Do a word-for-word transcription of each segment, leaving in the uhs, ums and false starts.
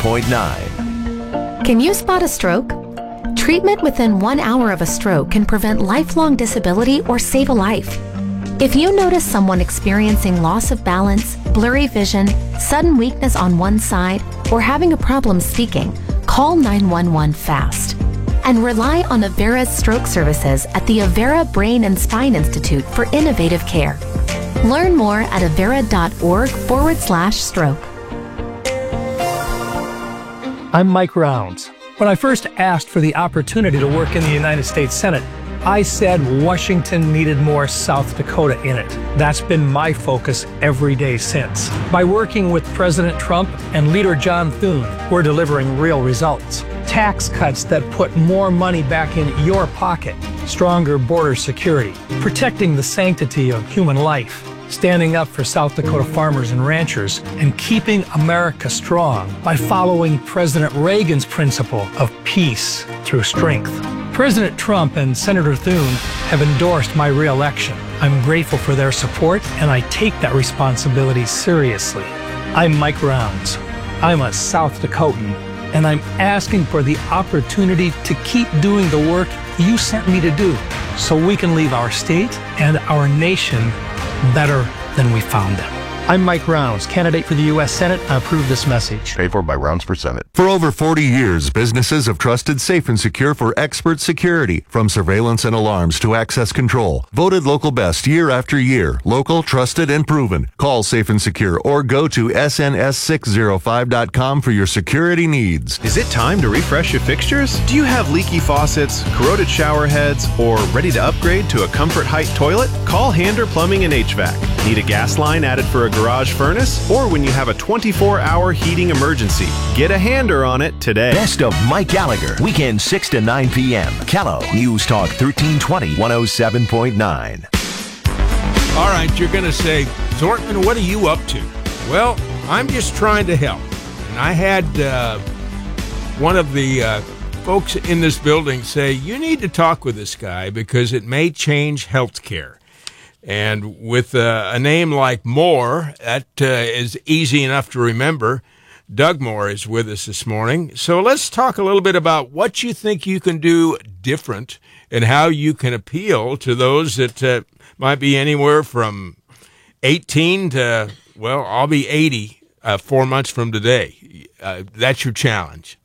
point nine. Can you spot a stroke? Treatment within one hour of a stroke can prevent lifelong disability or save a life. If you notice someone experiencing loss of balance, blurry vision, sudden weakness on one side, or having a problem speaking, call nine one one fast. And rely on Avera's stroke services at the Avera Brain and Spine Institute for innovative care. Learn more at avera.org forward slash stroke. I'm Mike Rounds. When I first asked for the opportunity to work in the United States Senate, I said Washington needed more South Dakota in it. That's been my focus every day since. By working with President Trump and Leader John Thune, we're delivering real results. Tax cuts that put more money back in your pocket, stronger border security, protecting the sanctity of human life, standing up for South Dakota farmers and ranchers, and keeping America strong by following President Reagan's principle of peace through strength. President Trump and Senator Thune have endorsed my re-election. I'm grateful for their support, and I take that responsibility seriously. I'm Mike Rounds. I'm a South Dakotan, and I'm asking for the opportunity to keep doing the work you sent me to do so we can leave our state and our nation better than we found them. I'm Mike Rounds, candidate for the U S Senate. I approve this message. Paid for by Rounds for Senate. For over forty years, businesses have trusted Safe and Secure for expert security, from surveillance and alarms to access control. Voted local best year after year. Local, trusted, and proven. Call Safe and Secure or go to S N S six oh five dot com for your security needs. Is it time to refresh your fixtures? Do you have leaky faucets, corroded shower heads, or ready to upgrade to a Comfort Height toilet? Call Hander Plumbing and H V A C. Need a gas line added for a garage furnace? Or when you have a twenty-four hour heating emergency? Get a hander on it today. Best of Mike Gallagher, weekend six to nine p.m. Callow, News Talk thirteen twenty, one oh seven point nine. All right, you're going to say, Zortman, what are you up to? Well, I'm just trying to help. And I had uh, one of the uh, folks in this building say, you need to talk with this guy because it may change health care. And with uh, a name like Moore, that uh, is easy enough to remember. Doug Moore is with us this morning. So let's talk a little bit about what you think you can do different and how you can appeal to those that uh, might be anywhere from eighteen to, well, I'll be eighty uh, four months from today. Uh, that's your challenge.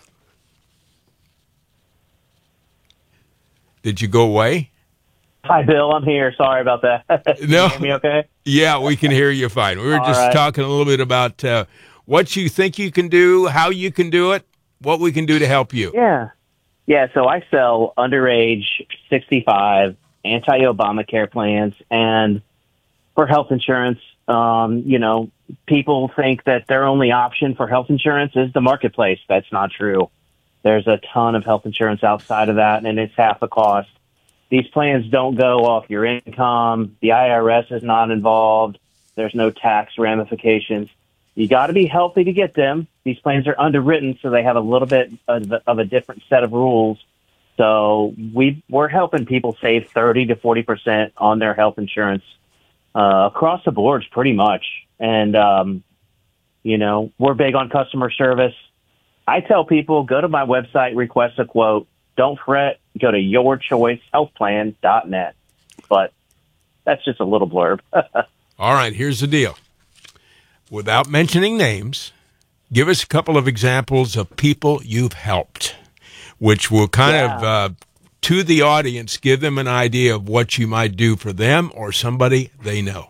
Did you go away? Hi, Bill. I'm here. Sorry about that. No. Can you hear me okay? Yeah, we can hear you fine. We were All just right. talking a little bit about uh, what you think you can do, how you can do it, what we can do to help you. Yeah. Yeah, so I sell underage, sixty-five, anti-Obamacare plans, and for health insurance, um, you know, people think that their only option for health insurance is the marketplace. That's not true. There's a ton of health insurance outside of that, and it's half the cost. These plans don't go off your income. The I R S is not involved. There's no tax ramifications. You got to be healthy to get them. These plans are underwritten, so they have a little bit of, of a different set of rules. So we, we're helping people save thirty to forty percent on their health insurance uh, across the boards pretty much. And, um, you know, we're big on customer service. I tell people, go to my website, request a quote. Don't fret. Go to your choice health plan dot net. But that's just a little blurb. All right, here's the deal. Without mentioning names, give us a couple of examples of people you've helped, which will kind Yeah. of, uh, to the audience, give them an idea of what you might do for them or somebody they know.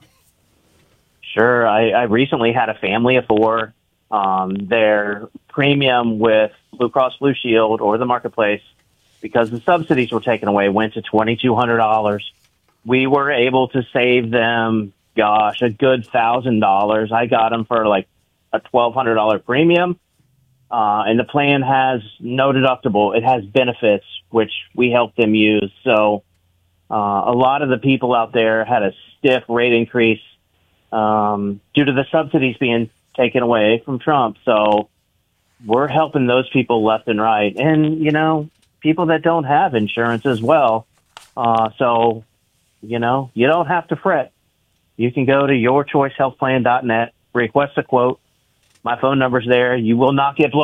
Sure. I, I recently had a family of four. Um, their premium with Blue Cross Blue Shield or the marketplace, because the subsidies were taken away, went to twenty-two hundred dollars. We were able to save them, gosh, a good one thousand dollars. I got them for like a twelve hundred dollars premium. Uh, and the plan has no deductible. It has benefits, which we help them use. So uh, a lot of the people out there had a stiff rate increase um, due to the subsidies being taken away from Trump. So we're helping those people left and right. And, you know, people that don't have insurance as well. Uh, so, you know, you don't have to fret. You can go to your choice health plan dot net, request a quote. My phone number's there. You will not get blown